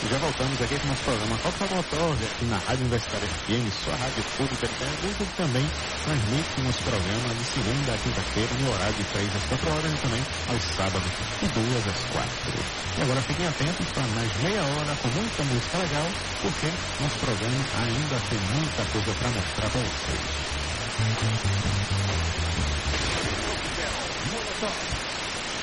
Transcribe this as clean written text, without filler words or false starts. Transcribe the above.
Já voltamos aqui com o nosso programa Copa Motor, aqui na Rádio Universitária FM, sua rádio pública de Pernambuco, que também transmite nosso programa de segunda a quinta-feira, no horário de 3 às 4 horas e também aos sábados, de 2 às 4. E agora fiquem atentos para mais meia hora com muita música legal, porque nosso programa ainda tem muita coisa para mostrar para vocês.